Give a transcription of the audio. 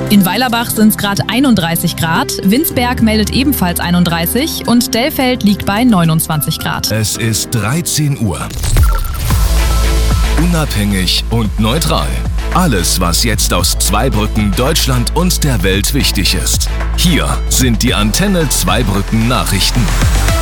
In Weilerbach sind es gerade 31 Grad, Winsberg meldet ebenfalls 31 und Dellfeld liegt bei 29 Grad. Es ist 13 Uhr. Unabhängig und neutral. Alles, was jetzt aus Zweibrücken, Deutschland und der Welt wichtig ist. Hier sind die Antenne Zweibrücken Nachrichten.